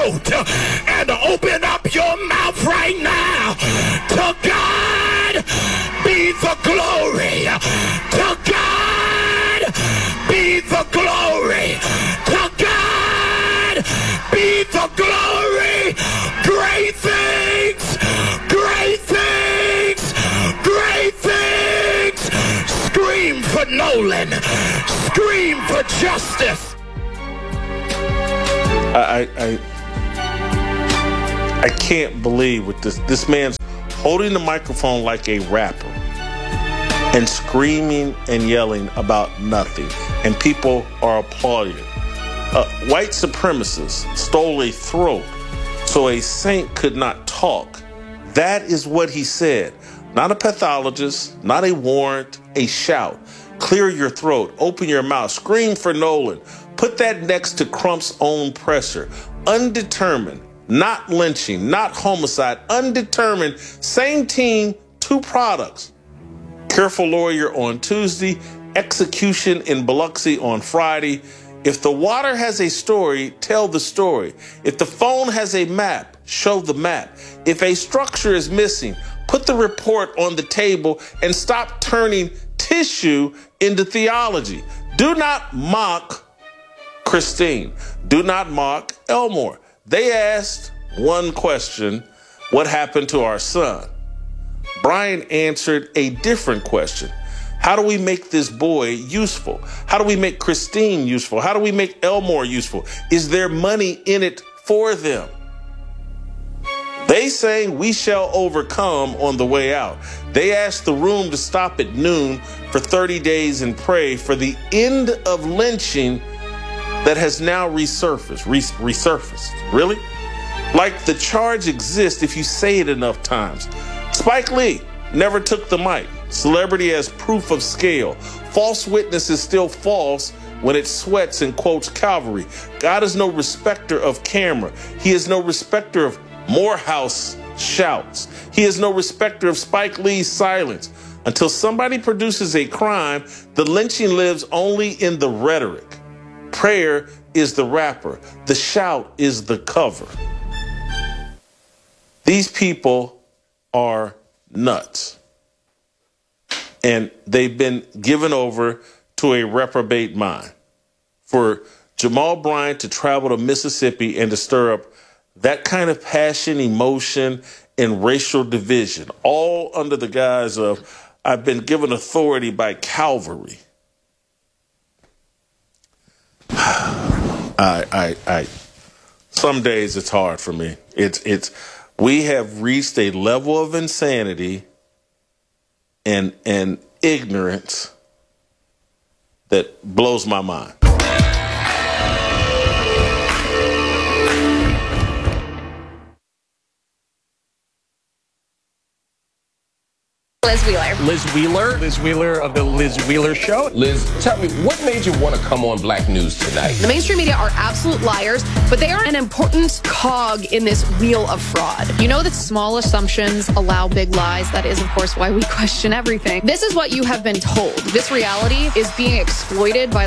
throat and open up your mouth right now. To God be the glory. To God be the glory. To God be the glory. Great things, great things, great things. Scream for Nolan. Scream for justice. I can't believe what this man's holding the microphone like a rapper and screaming and yelling about nothing, and people are applauding. White supremacists stole a throat so a saint could not talk. That is what he said. Not a pathologist, not a warrant, a shout. Clear your throat, open your mouth, scream for Nolan. Put that next to Crump's own presser. Undetermined, not lynching, not homicide, undetermined, same team, two products. Careful lawyer on Tuesday, execution in Biloxi on Friday. If the water has a story, tell the story. If the phone has a map, show the map. If a structure is missing, put the report on the table and stop turning tissue into theology. Do not mock Christine. Do not mock Elmore. They asked one question, what happened to our son? Brian answered a different question. How do we make this boy useful? How do we make Christine useful? How do we make Elmore useful? Is there money in it for them? They sang "We Shall Overcome" on the way out. They asked the room to stop at noon for 30 days and pray for the end of lynching that has now resurfaced. Really? Like the charge exists if you say it enough times. Spike Lee never took the mic. Celebrity as proof of scale. False witness is still false when it sweats and quotes Calvary. God is no respecter of camera. He is no respecter of Morehouse shouts. He is no respecter of Spike Lee's silence. Until somebody produces a crime, the lynching lives only in the rhetoric. Prayer is the rapper. The shout is the cover. These people are nuts. And they've been given over to a reprobate mind. For Jamal Bryant to travel to Mississippi and to stir up that kind of passion, emotion, and racial division, all under the guise of, I've been given authority by Calvary. Some days it's hard for me. We have reached a level of insanity and ignorance that blows my mind. Liz Wheeler. Liz Wheeler. Liz Wheeler of the Liz Wheeler Show. Liz, tell me, what made you want to come on Black News tonight? The mainstream media are absolute liars, but they are an important cog in this wheel of fraud. You know that small assumptions allow big lies. That is, of course, why we question everything. This is what you have been told. This reality is being exploited by